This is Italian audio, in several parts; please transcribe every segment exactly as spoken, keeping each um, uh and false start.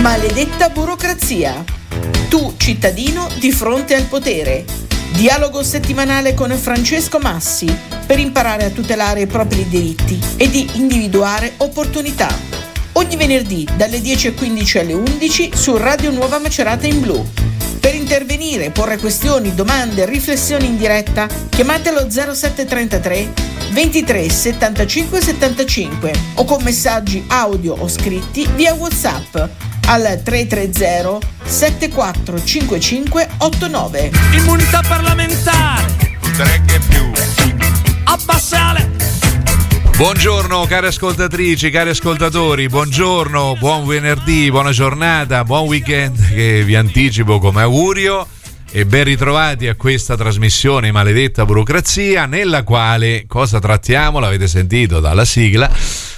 Maledetta burocrazia. Tu, cittadino, di fronte al potere. Dialogo settimanale con Francesco Massi per imparare a tutelare i propri diritti e di individuare opportunità. Ogni venerdì dalle dieci e quindici alle undici su Radio Nuova Macerata in Blu. Per intervenire, porre questioni, domande, riflessioni in diretta, chiamatelo zero sette trentatré ventitré settantacinque settantacinque o con messaggi audio o scritti via WhatsApp al tre tre zero sette quattro cinque cinque otto nove. Immunità parlamentare. Tre che più. Abbassale. Buongiorno cari ascoltatrici, cari ascoltatori, buongiorno, buon venerdì, buona giornata, buon weekend che vi anticipo come augurio e ben ritrovati a questa trasmissione Maledetta burocrazia, nella quale cosa trattiamo? L'avete sentito dalla sigla,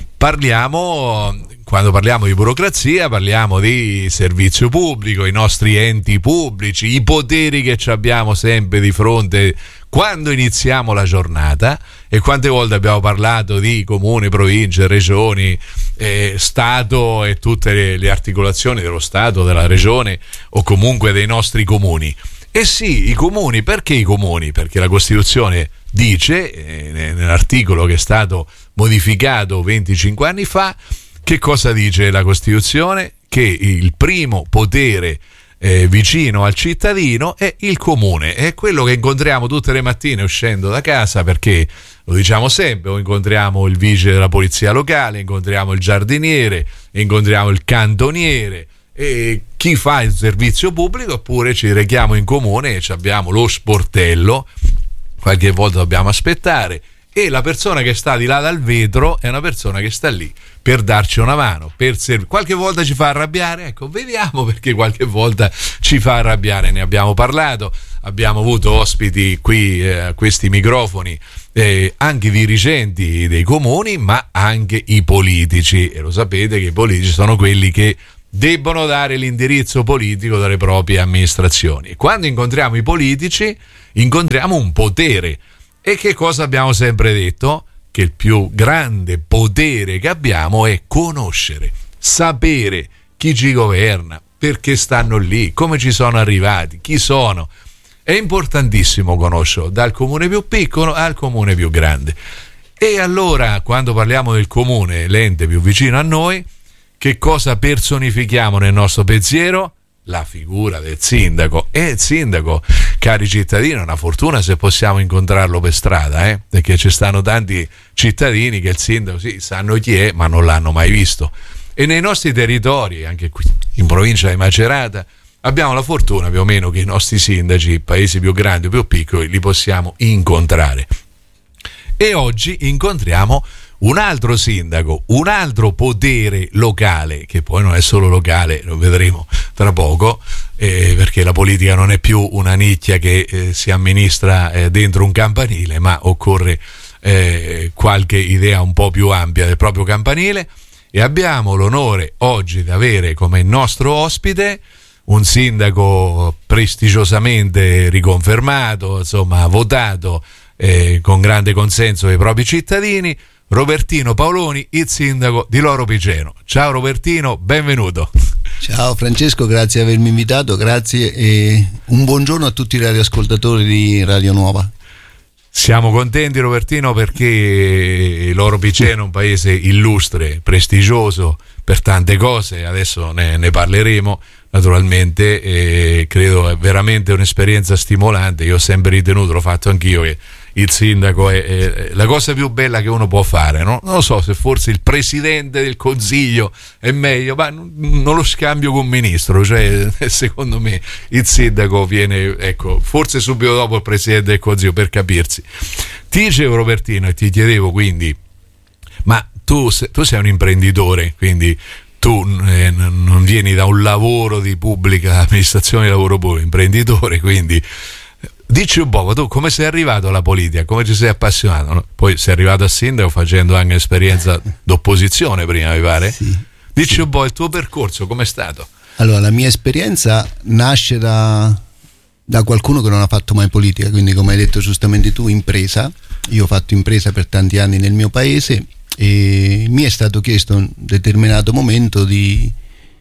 parliamo... Quando parliamo di burocrazia parliamo di servizio pubblico, i nostri enti pubblici, i poteri che ci abbiamo sempre di fronte quando iniziamo la giornata. E quante volte abbiamo parlato di comuni, province, regioni, eh, Stato e tutte le, le articolazioni dello Stato, della regione o comunque dei nostri comuni. E sì, i comuni, perché i comuni? Perché la Costituzione dice, eh, nell'articolo che è stato modificato venticinque anni fa, che cosa dice la Costituzione? Che il primo potere eh, vicino al cittadino è il comune, è quello che incontriamo tutte le mattine uscendo da casa, perché lo diciamo sempre, o incontriamo il vice della polizia locale, incontriamo il giardiniere, incontriamo il cantoniere e chi fa il servizio pubblico, oppure ci rechiamo in comune e abbiamo lo sportello, qualche volta dobbiamo aspettare. E la persona che sta di là dal vetro è una persona che sta lì per darci una mano, per serv- qualche volta ci fa arrabbiare, ecco, vediamo perché qualche volta ci fa arrabbiare, ne abbiamo parlato, abbiamo avuto ospiti qui a eh, questi microfoni, eh, anche i dirigenti dei comuni, ma anche i politici, e lo sapete che i politici sono quelli che debbono dare l'indirizzo politico delle proprie amministrazioni. E quando incontriamo i politici incontriamo un potere. E che cosa abbiamo sempre detto? Che il più grande potere che abbiamo è conoscere, sapere chi ci governa, perché stanno lì, come ci sono arrivati, chi sono. È importantissimo conoscerlo, dal comune più piccolo al comune più grande. E allora, quando parliamo del comune, l'ente più vicino a noi, che cosa personifichiamo nel nostro pensiero? La figura del sindaco. E il sindaco, cari cittadini, è una fortuna se possiamo incontrarlo per strada, eh? Perché ci stanno tanti cittadini che il sindaco sì, sanno chi è, ma non l'hanno mai visto. E nei nostri territori, anche qui in provincia di Macerata, abbiamo la fortuna più o meno che i nostri sindaci, paesi più grandi o più piccoli, li possiamo incontrare. E oggi incontriamo un altro sindaco, un altro potere locale, che poi non è solo locale, lo vedremo tra poco, eh, perché la politica non è più una nicchia che eh, si amministra eh, dentro un campanile, ma occorre eh, qualche idea un po' più ampia del proprio campanile. E abbiamo l'onore oggi di avere come nostro ospite un sindaco prestigiosamente riconfermato, insomma votato eh, con grande consenso dei propri cittadini, Robertino Paoloni, il sindaco di Loro Piceno. Ciao Robertino, benvenuto. Ciao Francesco, grazie di avermi invitato, grazie e un buongiorno a tutti i radioascoltatori di Radio Nuova. Siamo contenti Robertino perché Loro Piceno è un paese illustre, prestigioso per tante cose, adesso ne, ne parleremo naturalmente, e credo è veramente un'esperienza stimolante. Io ho sempre ritenuto, l'ho fatto anch'io, che il sindaco è, è la cosa più bella che uno può fare, no? Non lo so se forse il presidente del consiglio è meglio, ma non, non lo scambio con un ministro, cioè secondo me il sindaco viene, ecco, forse subito dopo il presidente del consiglio, per capirsi. Ti dicevo Robertino e ti chiedevo quindi, ma tu, tu sei un imprenditore, quindi tu eh, non vieni da un lavoro di pubblica amministrazione, di lavoro pubblico, imprenditore, quindi dici un po', tu come sei arrivato alla politica, come ci sei appassionato, no? Poi sei arrivato a sindaco facendo anche esperienza d'opposizione prima, mi pare. Sì, dici sì. Un po' il tuo percorso, com'è stato? Allora, la mia esperienza nasce da, da qualcuno che non ha fatto mai politica, quindi come hai detto giustamente tu, impresa. Io ho fatto impresa per tanti anni nel mio paese e mi è stato chiesto in un determinato momento di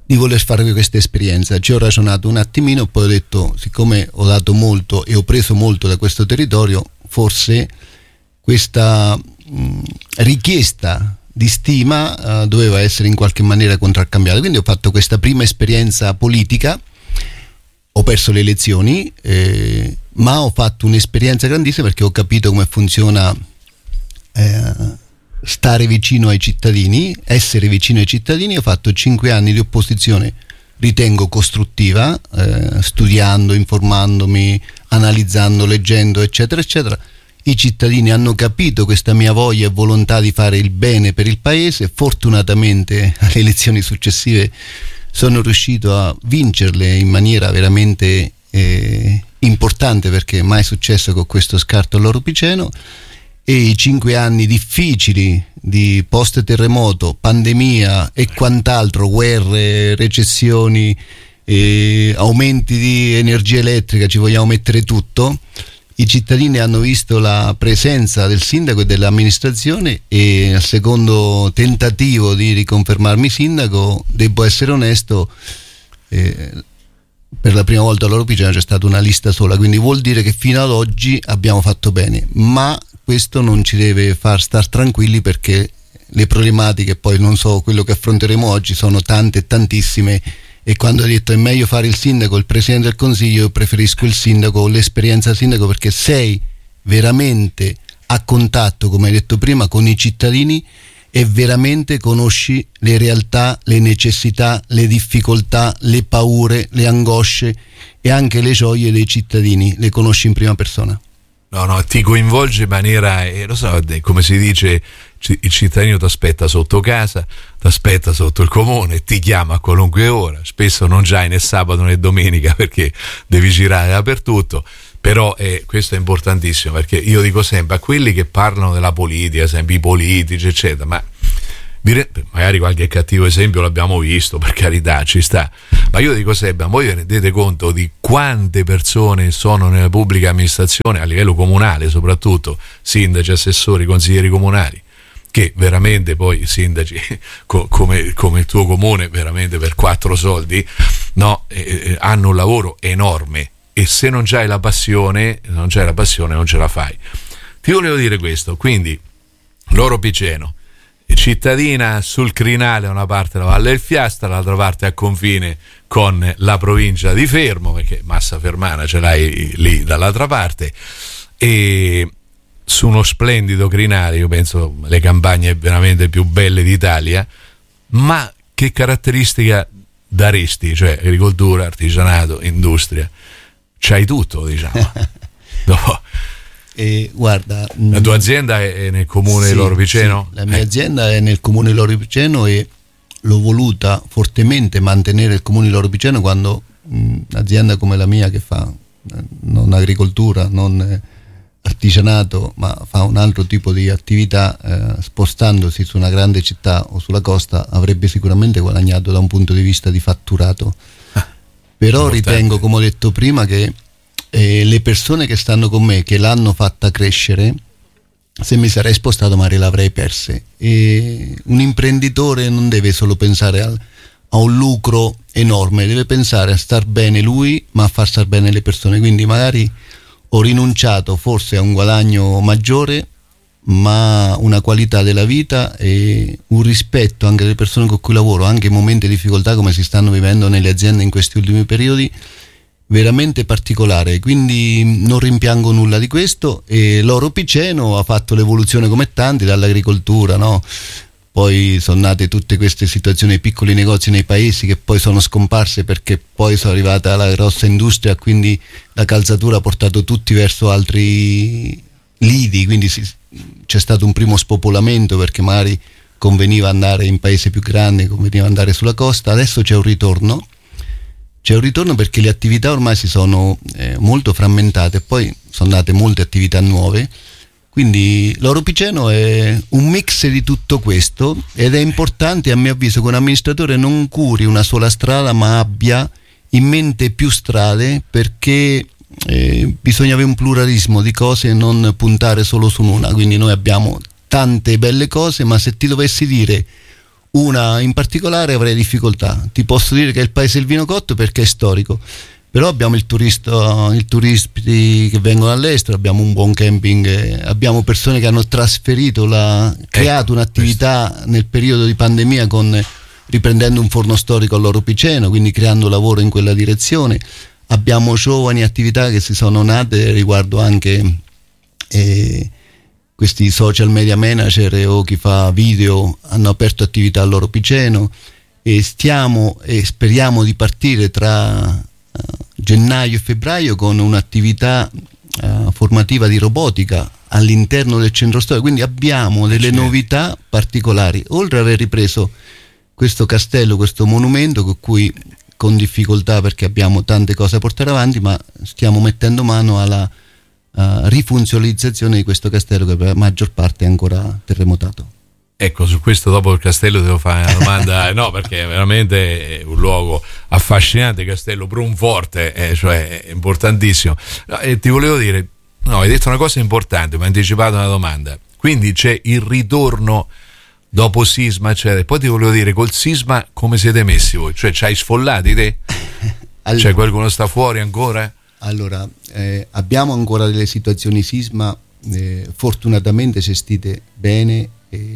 di voler fare questa esperienza. Ci ho ragionato un attimino, poi ho detto, siccome ho dato molto e ho preso molto da questo territorio, forse questa mh, richiesta di stima uh, doveva essere in qualche maniera contraccambiata. Quindi ho fatto questa prima esperienza politica, ho perso le elezioni, eh, ma ho fatto un'esperienza grandissima perché ho capito come funziona eh, stare vicino ai cittadini, essere vicino ai cittadini. Ho fatto cinque anni di opposizione, ritengo costruttiva, eh, studiando, informandomi, analizzando, leggendo, eccetera, eccetera. I cittadini hanno capito questa mia voglia e volontà di fare il bene per il paese. Fortunatamente alle elezioni successive sono riuscito a vincerle in maniera veramente eh, importante, perché mai è successo con questo scarto all'Oro Piceno. E i cinque anni difficili di post terremoto, pandemia e quant'altro, guerre, recessioni, eh, aumenti di energia elettrica, ci vogliamo mettere tutto, i cittadini hanno visto la presenza del sindaco e dell'amministrazione, e al secondo tentativo di riconfermarmi sindaco, devo essere onesto, eh, per la prima volta all'Oro Piceno c'è stata una lista sola, quindi vuol dire che fino ad oggi abbiamo fatto bene, ma questo non ci deve far star tranquilli, perché le problematiche, poi non so, quello che affronteremo oggi sono tante e tantissime. E quando ho detto è meglio fare il sindaco, il presidente del consiglio, io preferisco il sindaco, l'esperienza sindaco, perché sei veramente a contatto, come hai detto prima, con i cittadini, e veramente conosci le realtà, le necessità, le difficoltà, le paure, le angosce e anche le gioie dei cittadini, le conosci in prima persona. No, no, ti coinvolge in maniera, eh, lo so, come si dice, il cittadino ti aspetta sotto casa, ti aspetta sotto il comune, ti chiama a qualunque ora, spesso non già né sabato né domenica perché devi girare dappertutto, però eh, questo è importantissimo, perché io dico sempre a quelli che parlano della politica, sempre i politici eccetera, ma magari qualche cattivo esempio l'abbiamo visto, per carità, ci sta, ma io dico sempre, voi vi rendete conto di quante persone sono nella pubblica amministrazione a livello comunale, soprattutto sindaci, assessori, consiglieri comunali, che veramente poi sindaci co- come, come il tuo comune, veramente per quattro soldi, no, eh, hanno un lavoro enorme, e se non c'hai la passione, non c'hai la passione non ce la fai. Ti volevo dire questo, quindi l'Oro Piceno, cittadina sul crinale, da una parte la Valle del Fiasta, dall'altra parte a confine con la provincia di Fermo, perché Massa Fermana ce l'hai lì dall'altra parte, e su uno splendido crinale, io penso le campagne veramente più belle d'Italia. Ma che caratteristica daresti? Cioè agricoltura, artigianato, industria, c'hai tutto, diciamo. No. E guarda, la tua azienda è nel comune sì, di Loro Piceno? Sì, la mia eh. azienda è nel comune di Loro Piceno, e l'ho voluta fortemente mantenere il comune di Loro Piceno, quando un'azienda come la mia, che fa non agricoltura, non artigianato, ma fa un altro tipo di attività, eh, spostandosi su una grande città o sulla costa, avrebbe sicuramente guadagnato da un punto di vista di fatturato. Ah, però importante. Ritengo, come ho detto prima, che eh, le persone che stanno con me, che l'hanno fatta crescere, se mi sarei spostato magari l'avrei perse. E un imprenditore non deve solo pensare al, a un lucro enorme, deve pensare a star bene lui, ma a far star bene le persone. Quindi magari ho rinunciato forse a un guadagno maggiore, ma una qualità della vita e un rispetto anche delle persone con cui lavoro, anche in momenti di difficoltà come si stanno vivendo nelle aziende in questi ultimi periodi, veramente particolare. Quindi non rimpiango nulla di questo. E l'Oro Piceno ha fatto l'evoluzione come tanti, dall'agricoltura, no? Poi sono nate tutte queste situazioni, piccoli negozi nei paesi che poi sono scomparse, perché poi sono arrivata la grossa industria, quindi la calzatura ha portato tutti verso altri lidi, quindi si, c'è stato un primo spopolamento, perché magari conveniva andare in paesi più grandi, conveniva andare sulla costa. Adesso c'è un ritorno, c'è un ritorno perché le attività ormai si sono eh, molto frammentate, poi sono nate molte attività nuove. Quindi l'Oro Piceno è un mix di tutto questo, ed è importante, a mio avviso, che un amministratore non curi una sola strada, ma abbia in mente più strade, perché eh, bisogna avere un pluralismo di cose e non puntare solo su una. Quindi noi abbiamo tante belle cose, ma se ti dovessi dire Una in particolare avrei difficoltà. Ti posso dire che è il paese del vino cotto perché è storico, però abbiamo il turista, i turisti che vengono all'estero, abbiamo un buon camping, eh, abbiamo persone che hanno trasferito, la, creato ecco, un'attività questo. nel periodo di pandemia con, riprendendo un forno storico a Loro Piceno, quindi creando lavoro in quella direzione. Abbiamo giovani attività che si sono nate riguardo anche eh, questi social media manager o chi fa video, hanno aperto attività a Loro Piceno e stiamo e speriamo di partire tra Uh, gennaio e febbraio con un'attività uh, formativa di robotica all'interno del centro storico, quindi abbiamo delle Accidenti. novità particolari, oltre ad aver ripreso questo castello, questo monumento con cui con difficoltà perché abbiamo tante cose da portare avanti, ma stiamo mettendo mano alla uh, rifunzionalizzazione di questo castello che per la maggior parte è ancora terremotato. Ecco, su questo dopo il castello devo fare una domanda, no, perché è veramente un luogo affascinante, Castello Brunforte, eh, cioè è importantissimo. No, e ti volevo dire, no, hai detto una cosa importante, mi hai anticipato una domanda. Quindi c'è il ritorno dopo sisma, eccetera. E poi ti volevo dire, col sisma come siete messi voi? Cioè, ci hai sfollati te? Allora, Cioè, qualcuno sta fuori ancora? Allora, eh, abbiamo ancora delle situazioni sisma eh, fortunatamente gestite bene.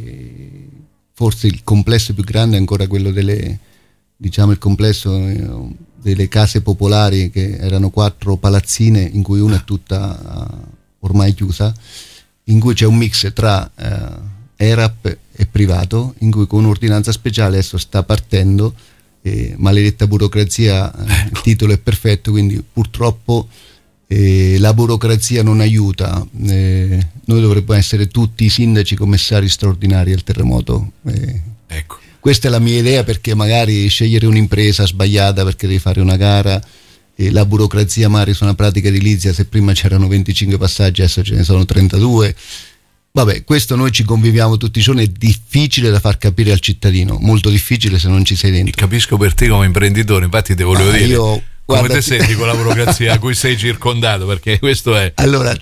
Forse il complesso più grande è ancora quello delle, diciamo il complesso eh, delle case popolari, che erano quattro palazzine in cui una è tutta uh, ormai chiusa, in cui c'è un mix tra uh, E R A P e privato, in cui con un'ordinanza speciale adesso sta partendo, eh, maledetta burocrazia, eh, ecco. Il titolo è perfetto, quindi purtroppo Eh, la burocrazia non aiuta, eh, noi dovremmo essere tutti i sindaci commissari straordinari al terremoto, eh, Ecco. questa è la mia idea, perché magari scegliere un'impresa sbagliata perché devi fare una gara, eh, la burocrazia magari su una pratica edilizia, se prima c'erano venticinque passaggi adesso ce ne sono trentadue, vabbè, questo noi ci conviviamo tutti i giorni, è difficile da far capire al cittadino, molto difficile se non ci sei dentro. Capisco per te come imprenditore, infatti te volevo ah, dire io, come guarda, ti senti con la burocrazia a cui sei circondato, perché questo è allora